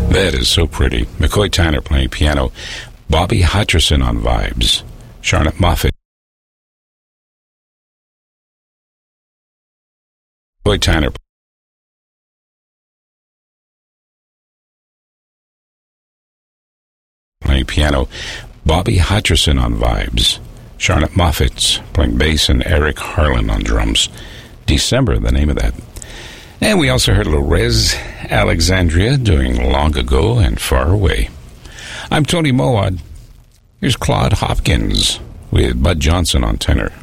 That is so pretty. McCoy Tyner playing piano. Bobby Hutcherson on vibes. Charlotte Moffat. McCoy Tyner playing piano. Bobby Hutcherson on vibes. Charlotte Moffat playing bass, and Eric Harlan on drums. December, the name of that. And we also heard a little Rez Alexandria doing Long Ago and Far Away. I'm Tony Mowat. Here's Claude Hopkins with Bud Johnson on tenor.